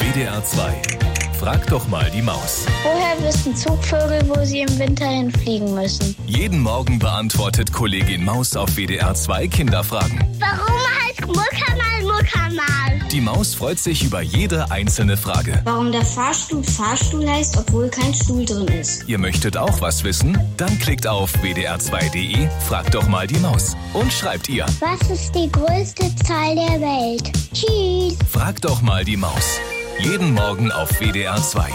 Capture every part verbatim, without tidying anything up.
W D R zwei. Frag doch mal die Maus. Woher wissen Zugvögel, wo sie im Winter hinfliegen müssen? Jeden Morgen beantwortet Kollegin Maus auf W D R zwei Kinderfragen. Warum heißt Muckamal Muckamal? Die Maus freut sich über jede einzelne Frage. Warum der Fahrstuhl Fahrstuhl heißt, obwohl kein Stuhl drin ist. Ihr möchtet auch was wissen? Dann klickt auf w d r zwei punkt d e, fragt doch mal die Maus und schreibt ihr. Was ist die größte Zahl der Welt? Tschüss. Fragt doch mal die Maus. Jeden Morgen auf W D R zwei.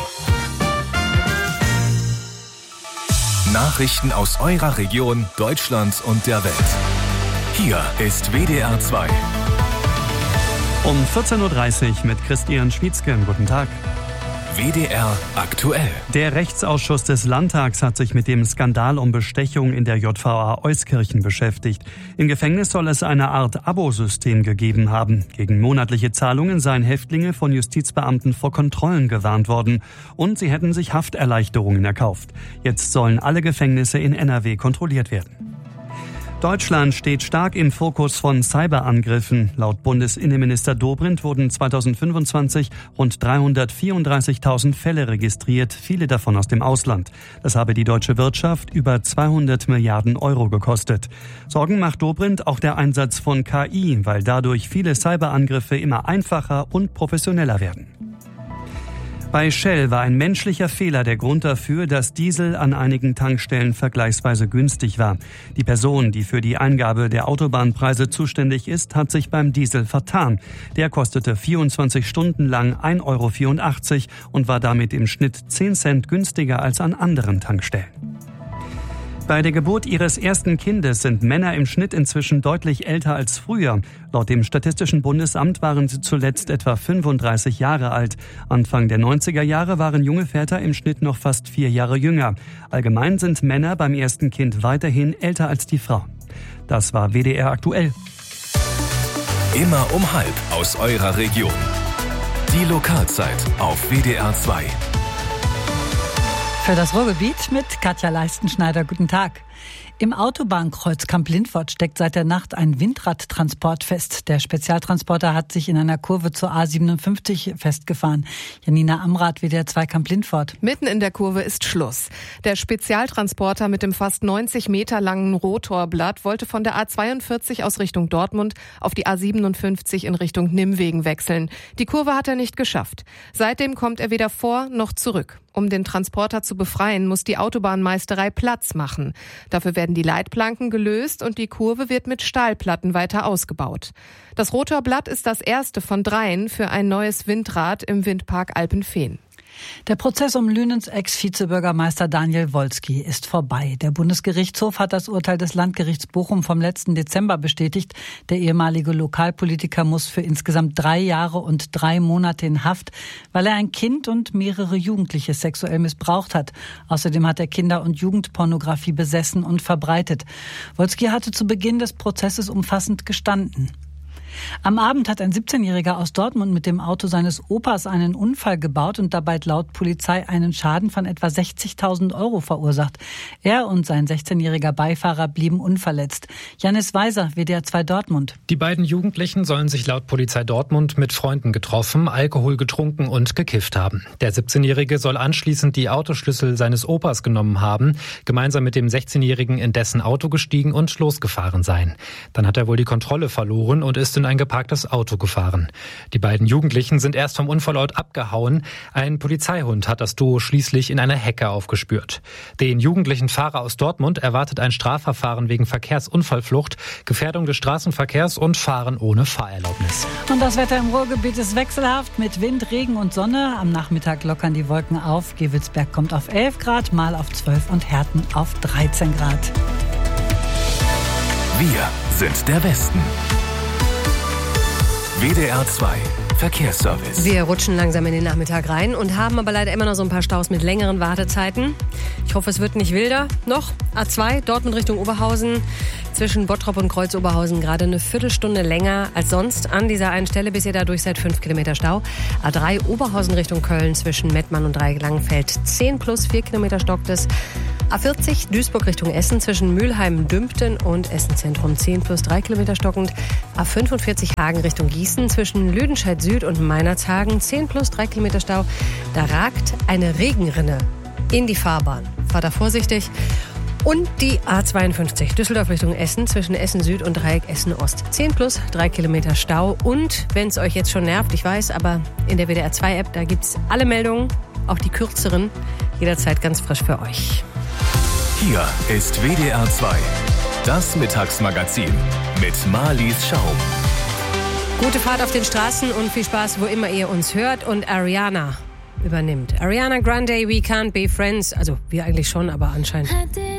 Nachrichten aus eurer Region, Deutschland und der Welt. Hier ist W D R zwei. Um vierzehn Uhr dreißig mit Christian Schmietzke. Guten Tag. W D R aktuell. Der Rechtsausschuss des Landtags hat sich mit dem Skandal um Bestechung in der J V A Euskirchen beschäftigt. Im Gefängnis soll es eine Art Abosystem gegeben haben. Gegen monatliche Zahlungen seien Häftlinge von Justizbeamten vor Kontrollen gewarnt worden. Und sie hätten sich Hafterleichterungen erkauft. Jetzt sollen alle Gefängnisse in N R W kontrolliert werden. Deutschland steht stark im Fokus von Cyberangriffen. Laut Bundesinnenminister Dobrindt wurden zweitausendfünfundzwanzig rund dreihundertvierunddreißigtausend Fälle registriert, viele davon aus dem Ausland. Das habe die deutsche Wirtschaft über zweihundert Milliarden Euro gekostet. Sorgen macht Dobrindt auch der Einsatz von K I, weil dadurch viele Cyberangriffe immer einfacher und professioneller werden. Bei Shell war ein menschlicher Fehler der Grund dafür, dass Diesel an einigen Tankstellen vergleichsweise günstig war. Die Person, die für die Eingabe der Autobahnpreise zuständig ist, hat sich beim Diesel vertan. Der kostete vierundzwanzig Stunden lang ein Euro vierundachtzig und war damit im Schnitt zehn Cent günstiger als an anderen Tankstellen. Bei der Geburt ihres ersten Kindes sind Männer im Schnitt inzwischen deutlich älter als früher. Laut dem Statistischen Bundesamt waren sie zuletzt etwa fünfunddreißig Jahre alt. Anfang der neunziger Jahre waren junge Väter im Schnitt noch fast vier Jahre jünger. Allgemein sind Männer beim ersten Kind weiterhin älter als die Frauen. Das war W D R aktuell. Immer um halb aus eurer Region. Die Lokalzeit auf W D R zwei. Für das Ruhrgebiet mit Katja Leistenschneider. Guten Tag. Im Autobahnkreuz Kamp-Lindfort steckt seit der Nacht ein Windradtransport fest. Der Spezialtransporter hat sich in einer Kurve zur A siebenundfünfzig festgefahren. Janina Amrath, W D R zwei Kamp-Lindfort. Mitten in der Kurve ist Schluss. Der Spezialtransporter mit dem fast neunzig Meter langen Rotorblatt wollte von der A zweiundvierzig aus Richtung Dortmund auf die A siebenundfünfzig in Richtung Nimwegen wechseln. Die Kurve hat er nicht geschafft. Seitdem kommt er weder vor noch zurück. Um den Transporter zu befreien, muss die Autobahnmeisterei Platz machen. Dafür werden die Leitplanken gelöst und die Kurve wird mit Stahlplatten weiter ausgebaut. Das Rotorblatt ist das erste von dreien für ein neues Windrad im Windpark Alpenfehn. Der Prozess um Lünens Ex-Vizebürgermeister Daniel Wolski ist vorbei. Der Bundesgerichtshof hat das Urteil des Landgerichts Bochum vom letzten Dezember bestätigt. Der ehemalige Lokalpolitiker muss für insgesamt drei Jahre und drei Monate in Haft, weil er ein Kind und mehrere Jugendliche sexuell missbraucht hat. Außerdem hat er Kinder- und Jugendpornografie besessen und verbreitet. Wolski hatte zu Beginn des Prozesses umfassend gestanden. Am Abend hat ein siebzehnjähriger aus Dortmund mit dem Auto seines Opas einen Unfall gebaut und dabei laut Polizei einen Schaden von etwa sechzigtausend Euro verursacht. Er und sein sechzehnjähriger Beifahrer blieben unverletzt. Janis Weiser, W D R zwei Dortmund. Die beiden Jugendlichen sollen sich laut Polizei Dortmund mit Freunden getroffen, Alkohol getrunken und gekifft haben. Der siebzehnjährige soll anschließend die Autoschlüssel seines Opas genommen haben, gemeinsam mit dem sechzehnjährigen in dessen Auto gestiegen und losgefahren sein. Dann hat er wohl die Kontrolle verloren und ist in ein geparktes Auto gefahren. Die beiden Jugendlichen sind erst vom Unfallort abgehauen. Ein Polizeihund hat das Duo schließlich in einer Hecke aufgespürt. Den jugendlichen Fahrer aus Dortmund erwartet ein Strafverfahren wegen Verkehrsunfallflucht, Gefährdung des Straßenverkehrs und Fahren ohne Fahrerlaubnis. Und das Wetter im Ruhrgebiet ist wechselhaft mit Wind, Regen und Sonne. Am Nachmittag lockern die Wolken auf. Gewelsberg kommt auf elf Grad, Mal auf zwölf und Herten auf dreizehn Grad. Wir sind der Westen. W D R zwei Verkehrsservice. Wir rutschen langsam in den Nachmittag rein und haben aber leider immer noch so ein paar Staus mit längeren Wartezeiten. Ich hoffe, es wird nicht wilder. Noch A zwei, Dortmund Richtung Oberhausen. Zwischen Bottrop und Kreuz-Oberhausen gerade eine Viertelstunde länger als sonst. An dieser einen Stelle bis ihr dadurch seid fünf Kilometer Stau. A drei Oberhausen Richtung Köln zwischen Mettmann und Dreieck-Langenfeld zehn plus vier Kilometer stockt es. A vierzig Duisburg Richtung Essen zwischen Mülheim-Dümpten und Essen-Zentrum zehn plus drei Kilometer stockend. A fünfundvierzig Hagen Richtung Gießen zwischen Lüdenscheid Süd und Meinerzhagen zehn plus drei Kilometer Stau. Da ragt eine Regenrinne in die Fahrbahn. Fahrt da vorsichtig. Und die A zweiundfünfzig Düsseldorf Richtung Essen zwischen Essen Süd und Dreieck Essen Ost. zehn plus drei Kilometer Stau. Und wenn es euch jetzt schon nervt, ich weiß, aber in der W D R zwei App, da gibt es alle Meldungen, auch die kürzeren, jederzeit ganz frisch für euch. Hier ist W D R zwei, das Mittagsmagazin mit Marlies Schaum. Gute Fahrt auf den Straßen und viel Spaß, wo immer ihr uns hört. Und Ariana übernimmt. Ariana Grande, We Can't Be Friends. Also wir eigentlich schon, aber anscheinend